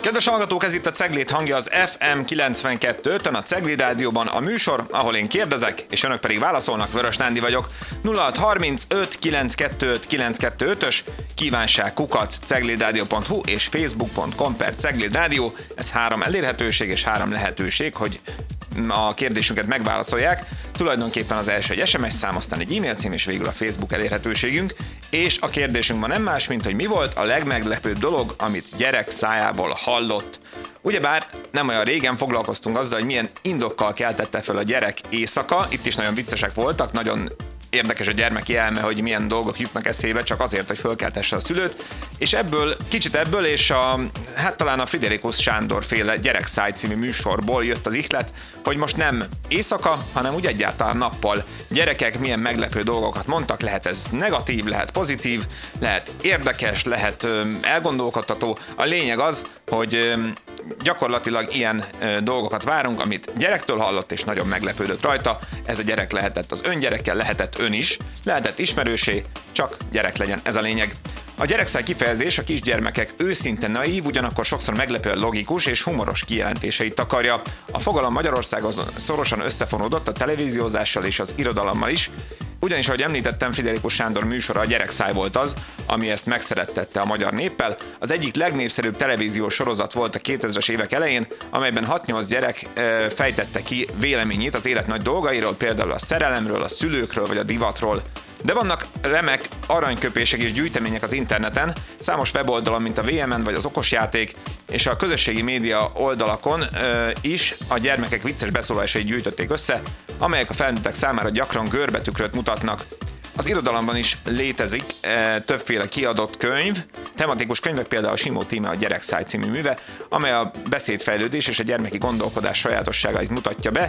Kedves hallgatók, ez itt a Cegléd hangja az FM 92.5-ön, a Cegléd Rádióban a műsor, ahol én kérdezek, és önök pedig válaszolnak. Vörös Nándi vagyok. 0635 925 925-ös kívánság@ceglédradio.hu és facebook.com/ceglédrádió. Ez 3 elérhetőség és 3 lehetőség, hogy a kérdésünket megválaszolják. Tulajdonképpen az első egy SMS szám, aztán egy e-mail cím, és végül a Facebook elérhetőségünk. És a kérdésünk ma nem más, mint hogy mi volt a legmeglepőbb dolog, amit gyerek szájából hallott. Ugyebár nem olyan régen foglalkoztunk azzal, hogy milyen indokkal keltette fel a gyerek éjszaka. Itt is nagyon viccesek voltak, nagyon érdekes a gyermeki elme, hogy milyen dolgok jutnak eszébe csak azért, hogy fölkeltesse a szülőt. És kicsit ebből és talán a Friderikus Sándor féle Gyerekszáj című műsorból jött az ihlet, hogy most nem éjszaka, hanem úgy egyáltalán nappal gyerekek milyen meglepő dolgokat mondtak. Lehet ez negatív, lehet pozitív, lehet érdekes, lehet elgondolkodtató. A lényeg az, hogy gyakorlatilag ilyen dolgokat várunk, amit gyerektől hallott és nagyon meglepődött rajta. Ez a gyerek lehetett az öngyereke, lehetett ön is, lehetett ismerősé, csak gyerek legyen, ez a lényeg. A gyerekszáj kifejezés a kisgyermekek őszinte naív, ugyanakkor sokszor meglepően logikus és humoros kijelentéseit takarja. A fogalom Magyarországon szorosan összefonódott a televíziózással és az irodalommal is, ugyanis, ahogy említettem, Friderikus Sándor műsora a Gyerekszáj volt az, ami ezt megszerettette a magyar néppel. Az egyik legnépszerűbb televíziós sorozat volt a 2000-es évek elején, amelyben 6-8 gyerek fejtette ki véleményét az élet nagy dolgairól, például a szerelemről, a szülőkről vagy a divatról. De vannak remek aranyköpések és gyűjtemények az interneten, számos weboldalon, mint a VMN vagy az okosjáték, és a közösségi média oldalakon is a gyermekek vicces beszólásait gyűjtötték össze, amelyek a felnőttek számára gyakran görbetükröt mutatnak. Az irodalomban is létezik többféle kiadott könyv, tematikus könyvek, például a Simó Tíme a Gyerekszáj című műve, amely a beszédfejlődés és a gyermeki gondolkodás sajátosságait mutatja be,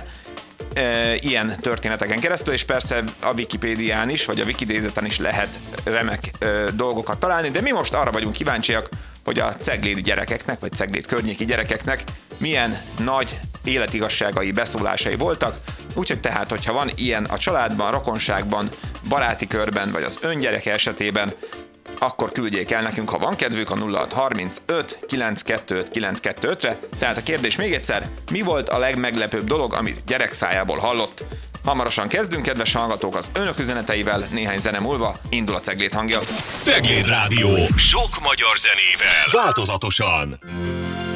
ilyen történeteken keresztül, és persze a Wikipédián is, vagy a Wikidézeten is lehet remek dolgokat találni, de mi most arra vagyunk kíváncsiak, hogy a ceglédi gyerekeknek, vagy Cegléd környéki gyerekeknek milyen nagy életigasságai, beszólásai voltak. Úgyhogy tehát, hogyha van ilyen a családban, rokonságban, baráti körben, vagy az öngyereke esetében, akkor küldjék el nekünk, ha van kedvük, a 0635 925 925-re. Tehát a kérdés még egyszer, mi volt a legmeglepőbb dolog, amit gyerek szájából hallott? Hamarosan kezdünk, kedves hallgatók, az önök üzeneteivel, néhány zene múlva indul a Cegléd hangja. Cegléd Rádió. Sok magyar zenével. Változatosan.